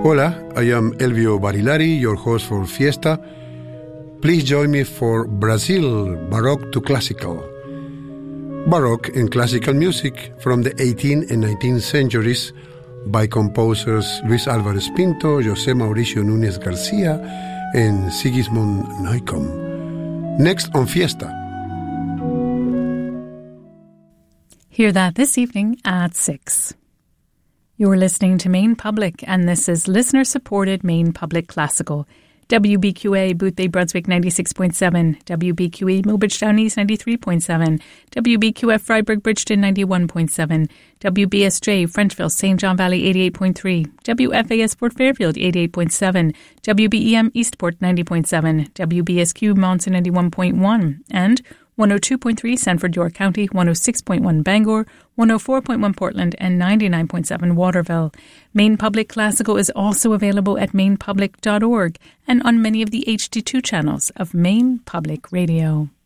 Hola, I am Elvio Barilari, your host for Fiesta. Please join me for Brazil, Baroque to Classical. Baroque and classical music from the 18th and 19th centuries by composers Luis Álvarez Pinto, José Mauricio Núñez García, and Sigismund Neukomm. Next on Fiesta. Hear that this evening at 6. You're listening to Maine Public, and this is listener-supported Maine Public Classical. WBQA Boothbay Brunswick 96.7, WBQE Millbridge Down East 93.7, WBQF Freiburg Bridgeton 91.7, WBSJ Frenchville St. John Valley 88.3, WFAS Port Fairfield 88.7, WBEM Eastport 90.7, WBSQ Monson 91.1, and 102.3 Sanford York County, 106.1 Bangor, 104.1 Portland, and 99.7 Waterville. Maine Public Classical is also available at mainepublic.org and on many of the HD2 channels of Maine Public Radio.